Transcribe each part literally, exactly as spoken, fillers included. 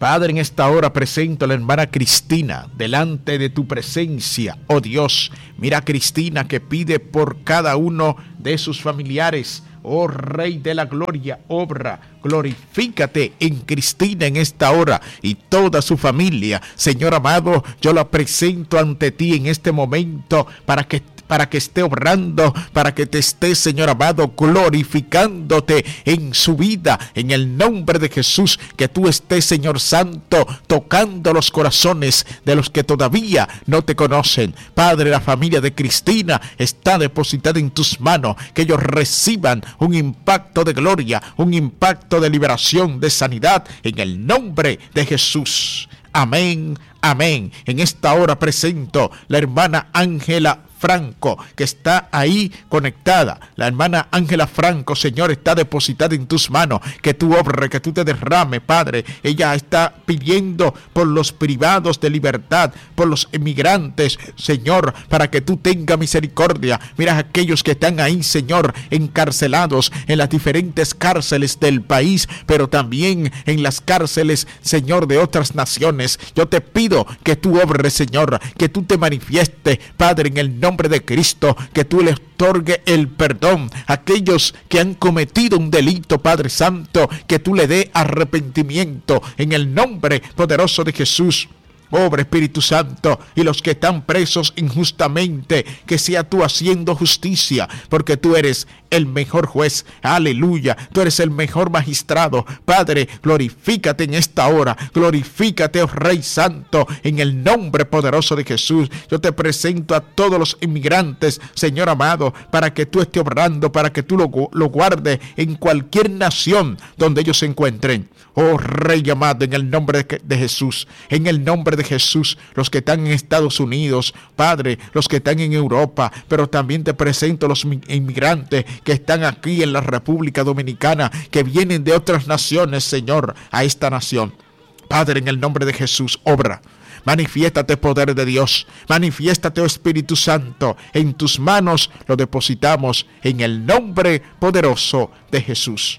Padre, en esta hora presento a la hermana Cristina delante de tu presencia, oh Dios. Mira a Cristina que pide por cada uno de sus familiares. Oh Rey de la Gloria, obra, glorifícate en Cristina en esta hora y toda su familia. Señor amado, yo la presento ante ti en este momento para que para que esté obrando, para que te esté, Señor amado, glorificándote en su vida, en el nombre de Jesús, que tú estés, Señor Santo, tocando los corazones de los que todavía no te conocen. Padre, la familia de Cristina está depositada en tus manos, que ellos reciban un impacto de gloria, un impacto de liberación, de sanidad, en el nombre de Jesús. Amén, amén. En esta hora presento la hermana Ángela Franco, que está ahí conectada. La hermana Ángela Franco, Señor, está depositada en tus manos. Que tú obres, que tú te derrames, Padre. Ella está pidiendo por los privados de libertad, por los emigrantes, Señor, para que tú tengas misericordia. Mira a aquellos que están ahí, Señor, encarcelados en las diferentes cárceles del país, pero también en las cárceles, Señor, de otras naciones. Yo te pido que tú obres, Señor, que tú te manifiestes, Padre, en el nombre de Cristo, que tú les otorgue el perdón a aquellos que han cometido un delito, Padre Santo, que tú le dé arrepentimiento en el nombre poderoso de Jesús. Obra, Espíritu Santo, y los que están presos injustamente, que sea tú haciendo justicia, porque tú eres el mejor juez. Aleluya, tú eres el mejor magistrado. Padre, glorifícate en esta hora, glorifícate, oh Rey Santo, en el nombre poderoso de Jesús. Yo te presento a todos los inmigrantes, Señor amado, para que tú estés obrando, para que tú lo, lo guardes en cualquier nación donde ellos se encuentren. Oh Rey amado, en el nombre de, de Jesús, en el nombre de Jesús, los que están en Estados Unidos, Padre, los que están en Europa, pero también te presento los inmigrantes que están aquí en la República Dominicana, que vienen de otras naciones, Señor, a esta nación. Padre, en el nombre de Jesús, obra. Manifiéstate, poder de Dios. Manifiéstate, oh Espíritu Santo. En tus manos lo depositamos en el nombre poderoso de Jesús.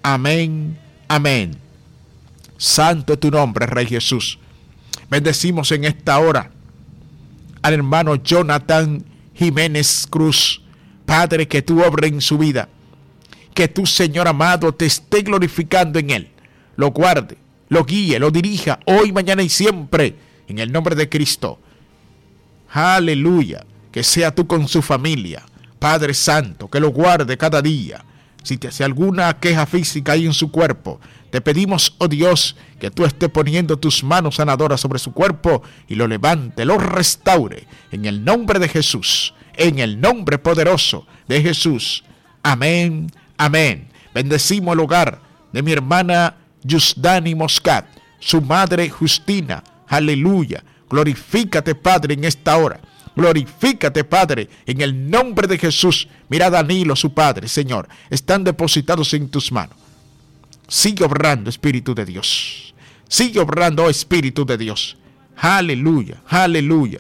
Amén, amén. Santo es tu nombre, Rey Jesús. Bendecimos en esta hora al hermano Jonathan Jiménez Cruz. Padre, que tú obres en su vida. Que tú, Señor amado, te esté glorificando en él. Lo guarde, lo guíe, lo dirija hoy, mañana y siempre. En el nombre de Cristo. Aleluya. Que sea tú con su familia. Padre Santo, que lo guarde cada día. Si te hace alguna queja física ahí en su cuerpo, te pedimos, oh Dios, que tú estés poniendo tus manos sanadoras sobre su cuerpo y lo levante, lo restaure. En el nombre de Jesús. En el nombre poderoso de Jesús. Amén, amén. Bendecimos el hogar de mi hermana Yusdani Moscat, su madre Justina. Aleluya. Glorifícate, Padre, en esta hora. Glorifícate, Padre, en el nombre de Jesús. Mira a Danilo, su padre, Señor. Están depositados en tus manos. Sigue obrando, Espíritu de Dios. Sigue obrando, oh Espíritu de Dios. Aleluya, aleluya.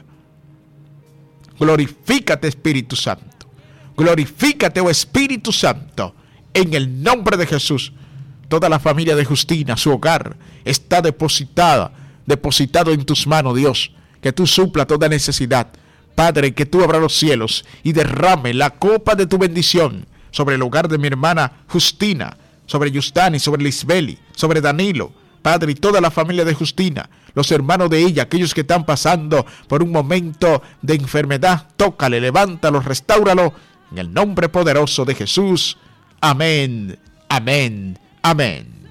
Glorifícate, Espíritu Santo. Glorifícate, oh Espíritu Santo. En el nombre de Jesús. Toda la familia de Justina, su hogar, está depositada, depositado en tus manos, Dios. Que tú supla toda necesidad. Padre, que tú abras los cielos y derrame la copa de tu bendición sobre el hogar de mi hermana Justina, sobre Yustani, sobre Lisbeli, sobre Danilo, Padre, y toda la familia de Justina, los hermanos de ella, aquellos que están pasando por un momento de enfermedad, tócale, levántalo, restáuralo, en el nombre poderoso de Jesús. Amén, amén, amén.